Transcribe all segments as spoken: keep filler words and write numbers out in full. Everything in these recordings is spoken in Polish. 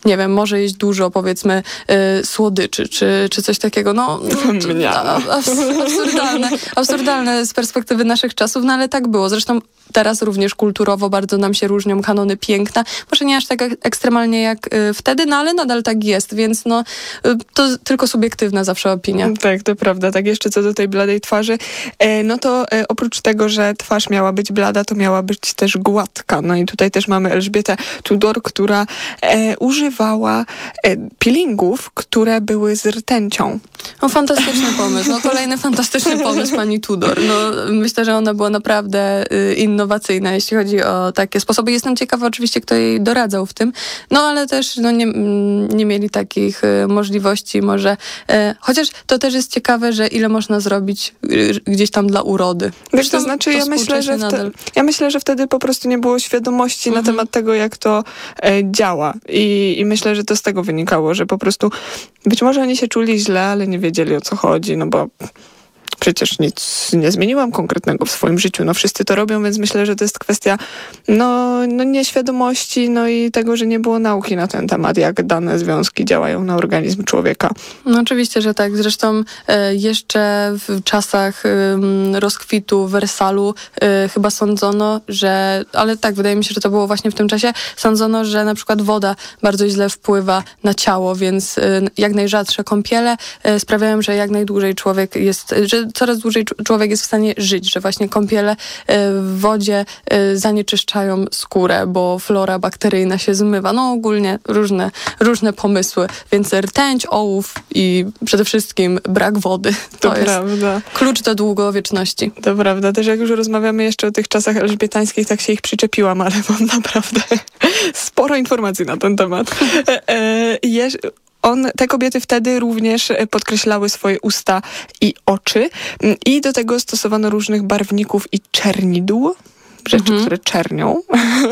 nie wiem, może jeść dużo, powiedzmy, y, słodyczy, czy, czy coś takiego. No, no a, abs, absurdalne, absurdalne z perspektywy naszych czasów, no ale tak było. Zresztą teraz również kulturowo bardzo nam się różnią kanony piękna. Może nie aż tak ekstremalnie jak y, wtedy, no ale nadal tak jest, więc no y, to tylko subiektywna zawsze opinia. Tak, to prawda. Tak jeszcze co do tej bladej twarzy, e, no to e, oprócz tego, że twarz miała być blada, to miała być też gładka. No i tutaj też mamy Elżbietę Tudor, która e, używała e, peelingów, które były z rtęcią. No fantastyczny pomysł. No kolejny fantastyczny pomysł pani Tudor. No myślę, że ona była naprawdę y, innowacyjna, jeśli chodzi o takie sposoby. Jestem ciekawa oczywiście, kto jej doradzał w tym. No ale też no, nie, nie mieli takich y, możliwości może. Y, chociaż to też jest ciekawe, że ile można zrobić y, gdzieś tam dla urody. Wiesz, to znaczy, to ja, myślę, że wte, ja myślę, że wtedy po prostu nie było świadomości mhm. na temat tego, jak to e, działa. I, I myślę, że to z tego wynikało, że po prostu być może oni się czuli źle, ale nie wiedzieli, o co chodzi, no bo przecież nic nie zmieniłam konkretnego w swoim życiu. No wszyscy to robią, więc myślę, że to jest kwestia no, no nieświadomości, no i tego, że nie było nauki na ten temat, jak dane związki działają na organizm człowieka. No oczywiście, że tak. Zresztą e, jeszcze w czasach e, rozkwitu Wersalu e, chyba sądzono, że, ale tak, wydaje mi się, że to było właśnie w tym czasie, sądzono, że na przykład woda bardzo źle wpływa na ciało, więc e, jak najrzadsze kąpiele e, sprawiają, że jak najdłużej człowiek jest, że coraz dłużej człowiek jest w stanie żyć, że właśnie kąpiele w wodzie zanieczyszczają skórę, bo flora bakteryjna się zmywa. No ogólnie różne, różne pomysły, więc rtęć, ołów i przede wszystkim brak wody. To, to jest prawda. Klucz do długowieczności. To prawda. Też jak już rozmawiamy jeszcze o tych czasach elżbietańskich, tak się ich przyczepiłam, ale mam naprawdę sporo informacji na ten temat. E, e, jeż, On, te kobiety wtedy również podkreślały swoje usta i oczy i do tego stosowano różnych barwników i czernidł, rzeczy, mhm. które czernią.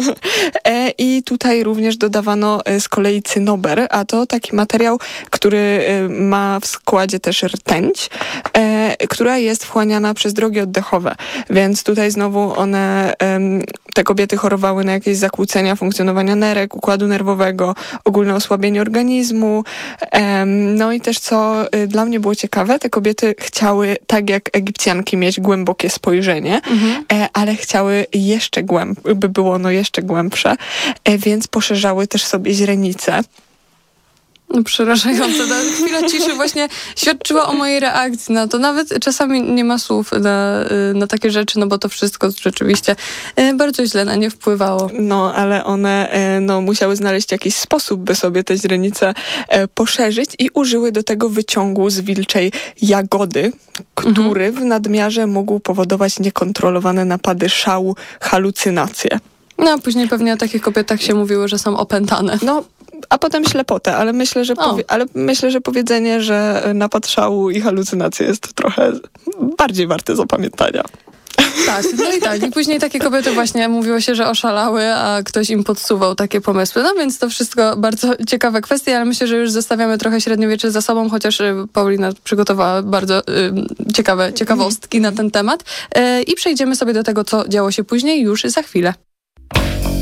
I tutaj również dodawano z kolei cynober, a to taki materiał, który ma w składzie też rtęć, która jest wchłaniana przez drogi oddechowe. Więc tutaj znowu one, te kobiety chorowały na jakieś zakłócenia funkcjonowania nerek, układu nerwowego, ogólne osłabienie organizmu. No i też, co dla mnie było ciekawe, te kobiety chciały, tak jak Egipcjanki, mieć głębokie spojrzenie, mhm. ale chciały jeszcze głęb- by było ono jeszcze głębsze, więc poszerzały też sobie źrenice. No, przerażające. Ta chwila ciszy właśnie świadczyła o mojej reakcji na to. Nawet czasami nie ma słów na, na takie rzeczy, no bo to wszystko rzeczywiście bardzo źle na nie wpływało. No, ale one no, musiały znaleźć jakiś sposób, by sobie te źrenice poszerzyć i użyły do tego wyciągu z wilczej jagody, który mhm. w nadmiarze mógł powodować niekontrolowane napady szału, halucynacje. No, a później pewnie o takich kobietach się mówiło, że są opętane. No, a potem ślepotę, ale myślę, że powie- ale myślę, że powiedzenie, że napad szału i halucynacje jest trochę bardziej warte zapamiętania. Tak, no i tak. I później takie kobiety właśnie mówiło się, że oszalały, a ktoś im podsuwał takie pomysły. No więc to wszystko bardzo ciekawe kwestie, ale myślę, że już zostawiamy trochę średniowiecze za sobą, chociaż Paulina przygotowała bardzo y, ciekawe ciekawostki na ten temat. Y, I przejdziemy sobie do tego, co działo się później już za chwilę.